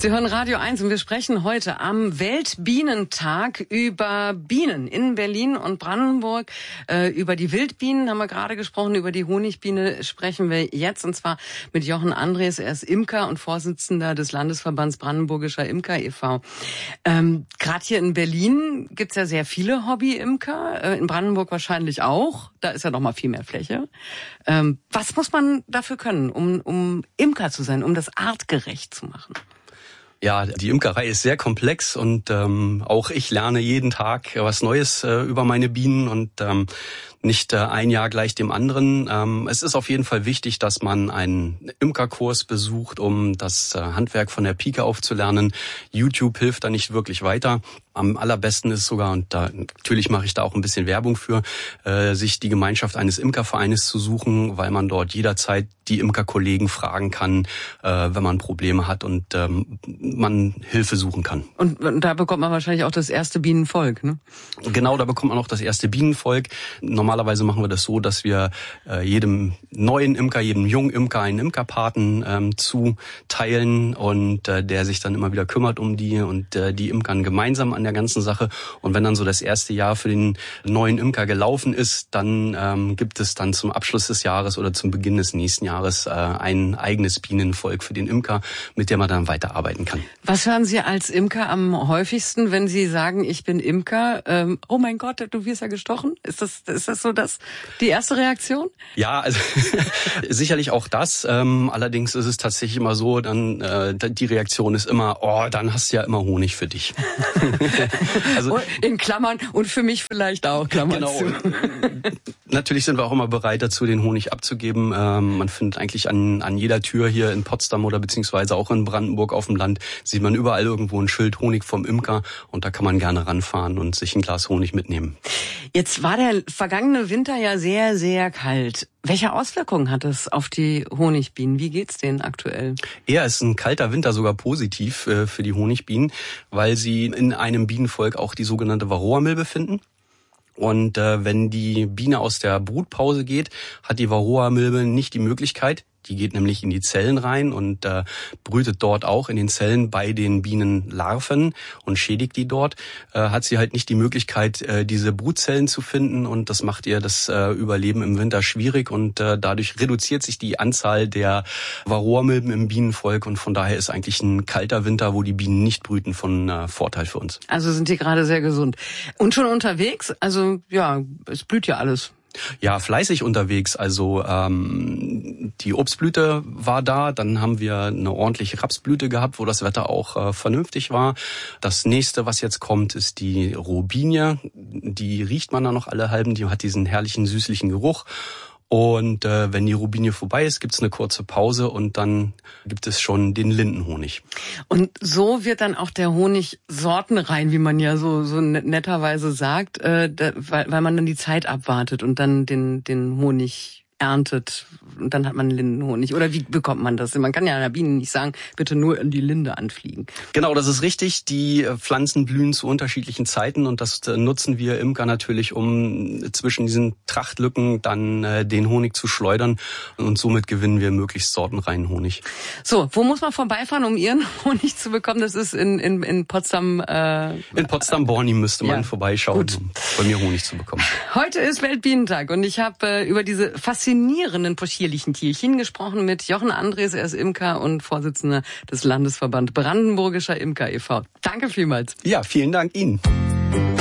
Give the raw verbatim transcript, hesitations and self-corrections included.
Sie hören Radio eins und wir sprechen heute am Weltbienentag über Bienen in Berlin und Brandenburg. Äh, über die Wildbienen haben wir gerade gesprochen, über die Honigbiene sprechen wir jetzt, und zwar mit Jochen Andres. Er ist Imker und Vorsitzender des Landesverbands Brandenburgischer Imker e V Ähm, gerade hier in Berlin gibt's ja sehr viele Hobby-Imker, äh, in Brandenburg wahrscheinlich auch. Da ist ja noch mal viel mehr Fläche. Ähm, was muss man dafür können, um, um Imker zu sein, um das artgerecht zu machen? Ja, die Imkerei ist sehr komplex und ähm, auch ich lerne jeden Tag was Neues äh, über meine Bienen und ähm, nicht äh, ein Jahr gleich dem anderen. Ähm, es ist auf jeden Fall wichtig, dass man einen Imkerkurs besucht, um das äh, Handwerk von der Pike auf zu lernen. YouTube hilft da nicht wirklich weiter. Am allerbesten ist sogar, und da natürlich mache ich da auch ein bisschen Werbung für, äh, sich die Gemeinschaft eines Imkervereines zu suchen, weil man dort jederzeit die Imkerkollegen fragen kann, äh, wenn man Probleme hat und ähm, man Hilfe suchen kann. Und, und da bekommt man wahrscheinlich auch das erste Bienenvolk, ne? Genau, da bekommt man auch das erste Bienenvolk. Normalerweise machen wir das so, dass wir äh, jedem neuen Imker, jedem jungen Imker einen Imkerpaten ähm, zuteilen und äh, der sich dann immer wieder kümmert um die und äh, die Imkern gemeinsam an der ganzen Sache. Und wenn dann so das erste Jahr für den neuen Imker gelaufen ist, dann ähm, gibt es dann zum Abschluss des Jahres oder zum Beginn des nächsten Jahres äh, ein eigenes Bienenvolk für den Imker, mit dem man dann weiterarbeiten kann. Was hören Sie als Imker am häufigsten, wenn Sie sagen, ich bin Imker? Ähm, oh mein Gott, du wirst ja gestochen? Ist das, ist das so das, die erste Reaktion? Ja, also sicherlich auch das. Ähm, allerdings ist es tatsächlich immer so, dann äh, die Reaktion ist immer, oh, dann hast du ja immer Honig für dich. Also in Klammern und für mich vielleicht auch, Klammern genau. zu. Natürlich sind wir auch immer bereit dazu, den Honig abzugeben. Ähm, man findet eigentlich an, an jeder Tür hier in Potsdam oder beziehungsweise auch in Brandenburg auf dem Land, sieht man überall irgendwo ein Schild Honig vom Imker und da kann man gerne ranfahren und sich ein Glas Honig mitnehmen. Jetzt war der vergangene Winter ja sehr, sehr kalt. Welche Auswirkungen hat es auf die Honigbienen? Wie geht's denen aktuell? Eher ist ein kalter Winter sogar positiv äh, für die Honigbienen, weil sie in einem Bienenvolk auch die sogenannte Varroamilbe finden. Und äh, wenn die Biene aus der Brutpause geht, hat die Varroamilbe nicht die Möglichkeit, die geht nämlich in die Zellen rein und äh, brütet dort auch in den Zellen bei den Bienenlarven und schädigt die dort, äh, hat sie halt nicht die Möglichkeit, äh, diese Brutzellen zu finden und das macht ihr das äh, Überleben im Winter schwierig und äh, dadurch reduziert sich die Anzahl der Varroamilben im Bienenvolk und von daher ist eigentlich ein kalter Winter, wo die Bienen nicht brüten, von äh, Vorteil für uns. Also sind die gerade sehr gesund. Und schon unterwegs? Also ja, es blüht ja alles. Ja, fleißig unterwegs. Also ähm, die Obstblüte war da, dann haben wir eine ordentliche Rapsblüte gehabt, wo das Wetter auch äh, vernünftig war. Das nächste, was jetzt kommt, ist die Robinie. Die riecht man dann noch alle halben, die hat diesen herrlichen, süßlichen Geruch. Und äh, wenn die Robinie vorbei ist, gibt's eine kurze Pause und dann gibt es schon den Lindenhonig. Und so wird dann auch der Honig sortenrein, wie man ja so so netterweise sagt, äh, da, weil, weil man dann die Zeit abwartet und dann den den Honig erntet und dann hat man Lindenhonig. Oder wie bekommt man das? Man kann ja einer Biene nicht sagen, bitte nur in die Linde anfliegen. Genau, das ist richtig. Die Pflanzen blühen zu unterschiedlichen Zeiten und das nutzen wir Imker natürlich, um zwischen diesen Trachtlücken dann äh, den Honig zu schleudern und somit gewinnen wir möglichst sortenreinen Honig. So, wo muss man vorbeifahren, um Ihren Honig zu bekommen? Das ist in in, in Potsdam. Äh, in Potsdam-Borny müsste man ja, vorbeischauen, gut. um bei mir Honig zu bekommen. Heute ist Weltbienentag und ich habe äh, über diese faszinierenden possierlichen Tierchen gesprochen mit Jochen Andres. Er ist Imker und Vorsitzender des Landesverbands Brandenburgischer Imker e V Danke vielmals. Ja, vielen Dank Ihnen.